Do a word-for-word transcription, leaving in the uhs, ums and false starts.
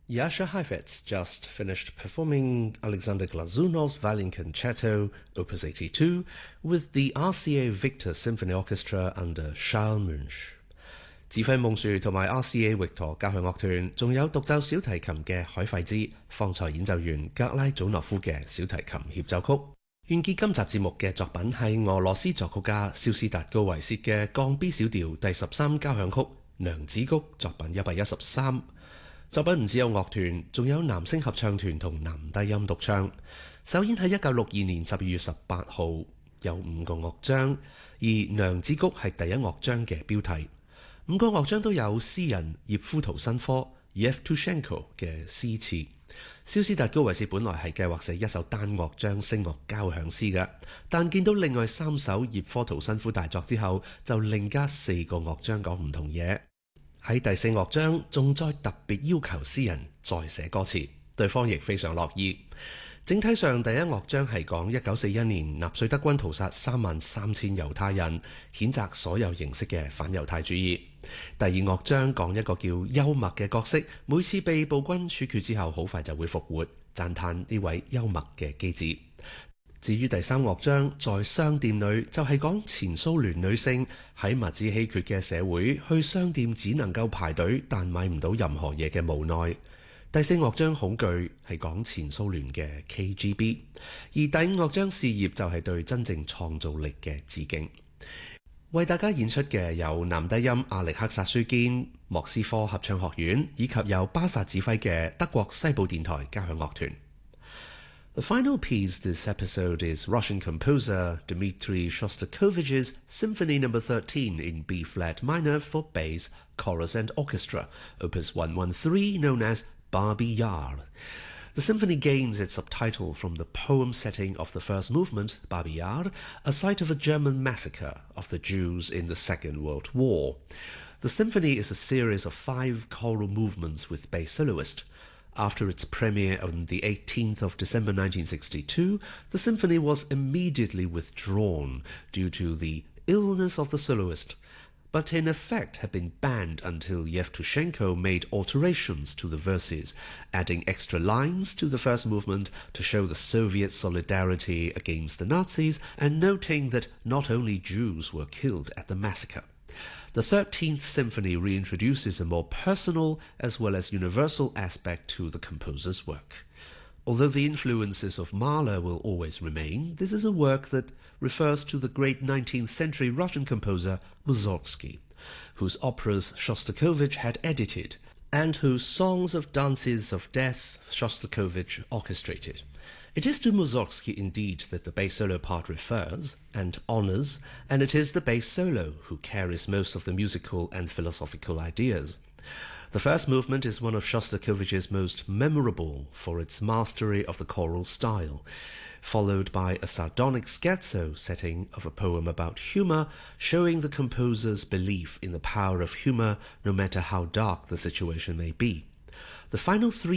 Jascha Heifetz just finished performing Alexander Glazunov's Violin Concerto, Opus eighty-two, with the R C A Victor Symphony Orchestra under Charles Munch。指揮夢樹同埋 R C A Victor 交響樂團，仲有獨奏小提琴嘅海費茲、方才演奏員格拉祖諾夫嘅小提琴協奏曲。完結今集節目嘅作品係俄羅斯作曲家肖斯達高維薛嘅降 B 小調第十三交響曲《娘子谷》作品一百一十三。作品唔只有樂團，仲有男聲合唱團同男低音獨唱。首演喺一九六二年十二月十八號，有五個樂章，而《娘子谷》係第一樂章嘅標題。五個樂章都有詩人葉夫圖申科 Yevtushenko 嘅詩詞。肖斯達高維薛本來係計劃寫一首單樂章聲樂交響詩嘅，但見到另外三首葉科圖申科大作之後，就另加四個樂章講唔同嘢。喺第四樂章仲再特別要求詩人再寫歌詞，對方亦非常樂意。整體上第一樂章係講一九四一年納粹德軍屠殺三萬三千猶太人，譴責所有形式嘅反猶太主義。第二樂章講一個叫幽默嘅角色，每次被暴軍處決之後好快就會復活，讚嘆呢位幽默嘅機智。至於第三樂章在商店裏，就係講前蘇聯女性喺物資稀缺嘅社會，去商店只能夠排隊但買唔到任何嘢嘅無奈。第四樂章恐懼係講前蘇聯嘅 K G B， 而第五樂章事業就係對真正創造力嘅致敬。為大家演出嘅有男低音阿力克薩舒堅、莫斯科合唱學院，以及由巴薩指揮嘅德國西部電台交響樂團。The final piece this episode is Russian composer Dmitri Shostakovich's Symphony number thirteen in B-flat minor for bass, chorus and orchestra, Opus one thirteen, known as Babi Yar. The symphony gains its subtitle from the poem setting of the first movement, Babi Yar, a site of a German massacre of the Jews in the Second World War. The symphony is a series of five choral movements with bass soloist. After its premiere on the eighteenth of December nineteen sixty-two, the symphony was immediately withdrawn due to the illness of the soloist, but in effect had been banned until Yevtushenko made alterations to the verses, adding extra lines to the first movement to show the Soviet solidarity against the Nazis and noting that not only Jews were killed at the massacre. The thirteenth Symphony reintroduces a more personal as well as universal aspect to the composer's work. Although the influences of Mahler will always remain, this is a work that refers to the great nineteenth century Russian composer Mussorgsky, whose operas Shostakovich had edited, and whose songs of dances of death Shostakovich orchestrated. It is to Mussorgsky indeed that the bass solo part refers and honors, and it is the bass solo who carries most of the musical and philosophical ideas. The first movement is one of Shostakovich's most memorable for its mastery of the choral style, followed by a sardonic scherzo setting of a poem about humor, showing the composer's belief in the power of humor no matter how dark the situation may be. The final three